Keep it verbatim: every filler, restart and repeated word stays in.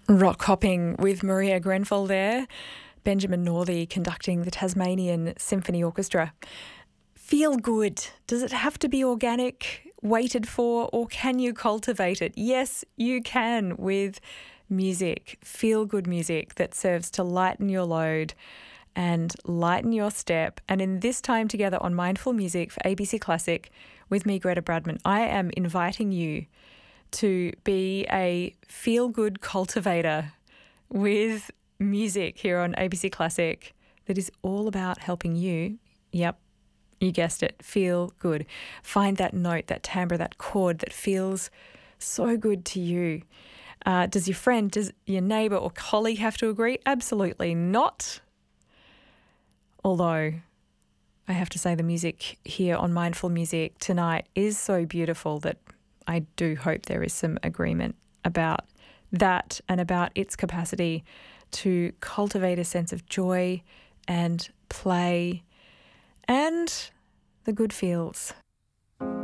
Rock hopping with Maria Grenfell there. Benjamin Northey conducting the Tasmanian Symphony Orchestra. Feel good. Does it have to be organic, waited for, or can you cultivate it? Yes, you can with music. Feel good music that serves to lighten your load and lighten your step. And in this time together on Mindful Music for A B C Classic with me, Greta Bradman, I am inviting you to be a feel-good cultivator with music here on A B C Classic that is all about helping you, yep, you guessed it, feel good. Find that note, that timbre, that chord that feels so good to you. Uh, does your friend, does your neighbour or colleague have to agree? Absolutely not. Although I have to say the music here on Mindful Music tonight is so beautiful that I do hope there is some agreement about that and about its capacity to cultivate a sense of joy and play and the good feels.